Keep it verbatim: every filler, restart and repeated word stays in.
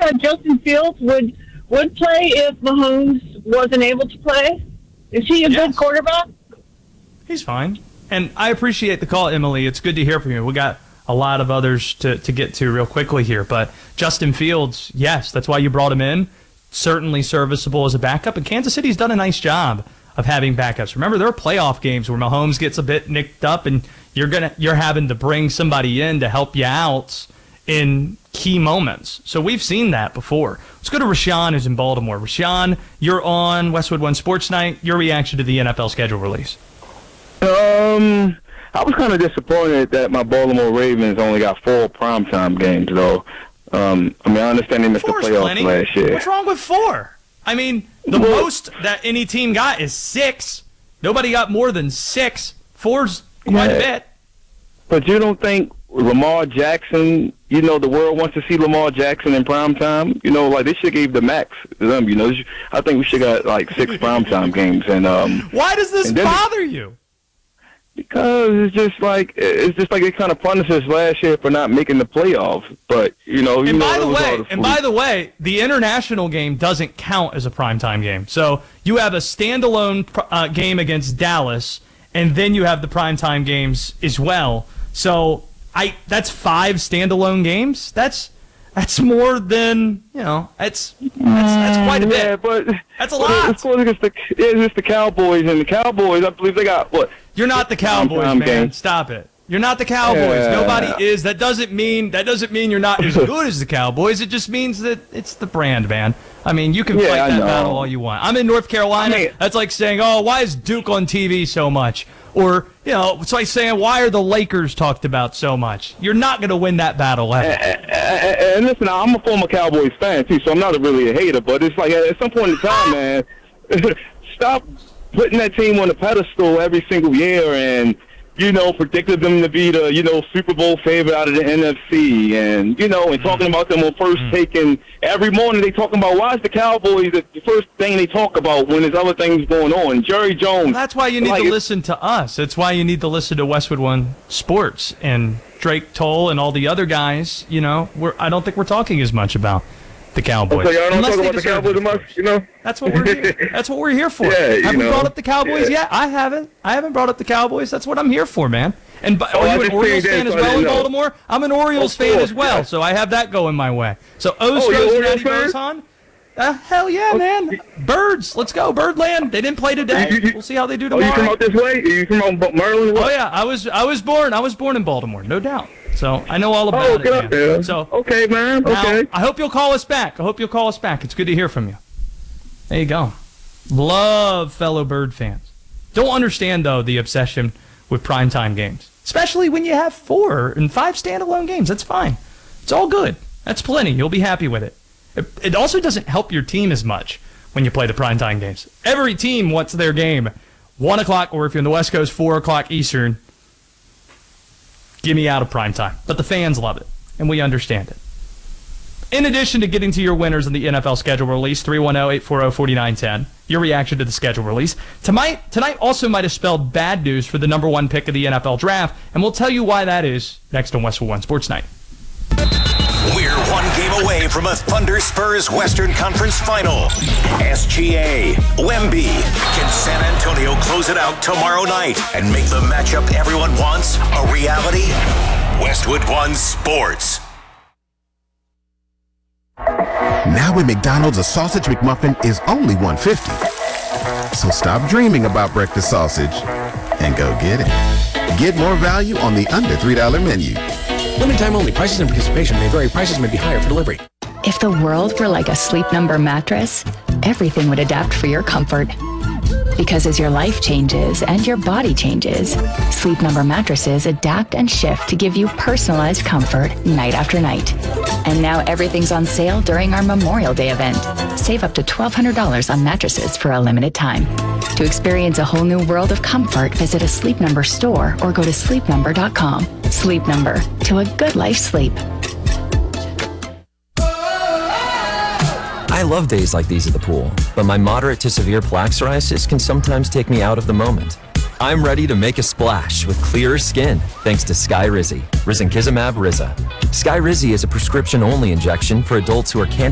that Justin Fields would would play if Mahomes wasn't able to play? Is he a yes. good quarterback? He's fine. And I appreciate the call, Emily. It's good to hear from you. We got a lot of others to, to get to real quickly here. But Justin Fields, yes, that's why you brought him in. Certainly serviceable as a backup. And Kansas City's done a nice job of having backups. Remember, there are playoff games where Mahomes gets a bit nicked up and you're gonna you're having to bring somebody in to help you out in key moments. So we've seen that before. Let's go to Rashawn, who's in Baltimore. Rashawn, you're on Westwood One Sports Night. Your reaction to the N F L schedule release? Um, I was kind of disappointed that my Baltimore Ravens only got four primetime games, though. Um, I mean, I understand they missed Four's the playoffs plenty. last year. What's wrong with four? I mean, the Well, most that any team got is six. Nobody got more than six. Four's quite Yeah. a bit. But you don't think Lamar Jackson, you know, the world wants to see Lamar Jackson in primetime? You know, like, they should give the max to them, you know. I think we should got, like, six primetime games. And um, Why does this then, bother you? Because it's just like it's just like they kind of punished us last year for not making the playoffs. But you know, you And know, by that the was all way, the and by the way, the international game doesn't count as a primetime game. So you have a standalone uh, game against Dallas, and then you have the primetime games as well. So I that's five standalone games. That's that's more than you know. That's that's, that's quite a bit. Yeah, but That's a but lot. It's going against the it's just the Cowboys, and the Cowboys, I believe they got what. You're not the Cowboys, Primetime man. game. Stop it. You're not the Cowboys. Yeah. Nobody is. That doesn't mean that doesn't mean you're not as good as the Cowboys. It just means that it's the brand, man. I mean, you can Yeah, fight I that know. battle all you want. I'm in North Carolina. I mean- That's like saying, "Oh, why is Duke on T V so much?" Or, you know, it's like saying, "Why are the Lakers talked about so much?" You're not going to win that battle ever. And, and listen, I'm a former Cowboys fan too, so I'm not really a hater. But it's like at some point in time, man, stop putting that team on the pedestal every single year and, you know, predicted them to be the, you know, Super Bowl favorite out of the N F C, and, you know, and talking about them on First Take, and every morning they talking about why is the Cowboys the first thing they talk about when there's other things going on. Jerry Jones. That's why you need like, to listen to us. That's why you need to listen to Westwood One Sports and Drake Toll and all the other guys. You know, we're I don't think we're talking as much about the Cowboys. So y'all don't Unless talk they about the deserve Cowboys it, of much, course. you know? That's what we're here. That's what we're here for. Yeah, you Have we know. brought up the Cowboys Yeah. yet? I haven't. I haven't brought up the Cowboys. That's what I'm here for, man. And by, Oh, are I you an just Orioles figured fan that, as so I well in didn't know. Baltimore? I'm an Orioles Of fan course, as well, yeah. so I have that going my way. So Oh, Ostros you're and Orioles Eddie fan? Bozon. Uh, hell yeah, man. Birds. Let's go, Birdland. They didn't play today. You- you- We'll see how they do Oh, tomorrow. you from out this way? You from out Maryland? Oh yeah, I was I was born I was born in Baltimore, no doubt. So I know all about Oh, it. get Man. up there. So Okay, man. now, Okay. I hope you'll call us back. I hope you'll call us back. It's good to hear from you. There you go. Love fellow Bird fans. Don't understand though the obsession with primetime games, especially when you have four and five standalone games. That's fine. It's all good. That's plenty. You'll be happy with it. It, it also doesn't help your team as much when you play the primetime games. Every team wants their game one o'clock, or if you're in the West Coast, four o'clock Eastern. Get me out of primetime. But the fans love it, and we understand it. In addition to getting to your winners in the N F L schedule release, three one zero, eight four zero, four nine one zero, your reaction to the schedule release. Tonight, tonight also might have spelled bad news for the number one pick of the N F L draft, and we'll tell you why that is next on Westwood One Sports Night. We're one game away from a Thunder Spurs Western Conference Final. S G A, Wemby. Can San Antonio close it out tomorrow night and make the matchup everyone wants a reality? Westwood One Sports. Now at McDonald's, a sausage McMuffin is only one dollar fifty. So stop dreaming about breakfast sausage and go get it. Get more value on the under three dollar menu. Limited time only. Prices and participation may vary. Prices may be higher for delivery. If the world were like a Sleep Number mattress, everything would adapt for your comfort. Because as your life changes and your body changes, Sleep Number mattresses adapt and shift to give you personalized comfort night after night. And now everything's on sale during our Memorial Day event. Save up to twelve hundred dollars on mattresses for a limited time. To experience a whole new world of comfort, visit a Sleep Number store or go to sleep number dot com. Sleep Number, to a good life sleep. I love days like these at the pool, but my moderate to severe plaque psoriasis can sometimes take me out of the moment. I'm ready to make a splash with clearer skin thanks to Skyrizi, risankizumab Riza. Skyrizi is a prescription-only injection for adults who are cancer